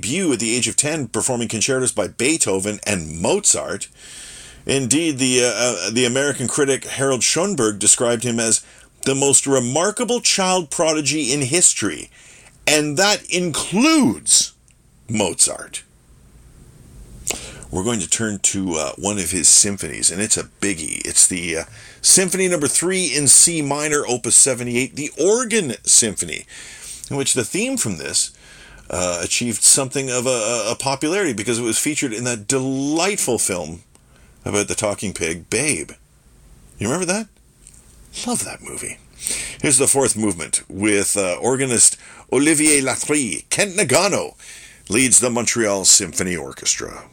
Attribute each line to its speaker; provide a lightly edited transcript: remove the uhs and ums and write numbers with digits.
Speaker 1: debut at the age of 10 performing concertos by Beethoven and Mozart. Indeed, the American critic Harold Schoenberg described him as the most remarkable child prodigy in history, and that includes Mozart. We're going to turn to one of his symphonies, and it's a biggie. It's the Symphony No. 3 in C minor, Opus 78, the Organ Symphony, in which the theme from this achieved something of a popularity because it was featured in that delightful film about the talking pig, Babe. You remember that? Love that movie. Here's the fourth movement with organist Olivier Latry. Kent Nagano leads the Montreal Symphony Orchestra.